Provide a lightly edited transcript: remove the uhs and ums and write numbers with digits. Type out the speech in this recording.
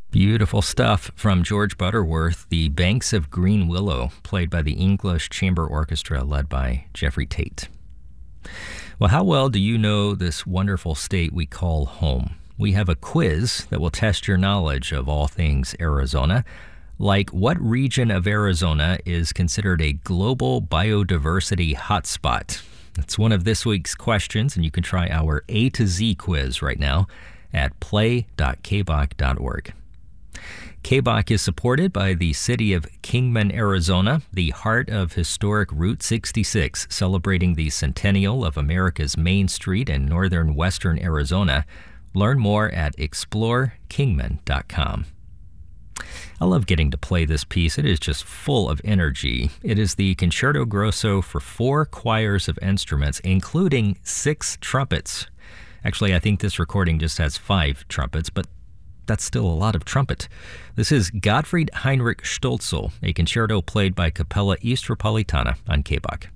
Beautiful stuff from George Butterworth, The Banks of Green Willow, played by the English Chamber Orchestra led by Jeffrey Tate. Well, how well do you know this wonderful state we call home? We have a quiz that will test your knowledge of all things Arizona, like what region of Arizona is considered a global biodiversity hotspot? It's one of this week's questions, and you can try our A to Z quiz right now at play.kbach.org. KBach is supported by the city of Kingman, Arizona, the heart of historic Route 66, celebrating the centennial of America's Main Street in northern western Arizona. Learn more at explorekingman.com. I love getting to play this piece. It is just full of energy. It is the Concerto Grosso for 4 choirs of instruments, including 6 trumpets. Actually, I think this recording just has 5 trumpets, but that's still a lot of trumpet. This is Gottfried Heinrich Stölzl, a concerto played by Capella Eastropolitana on KBach.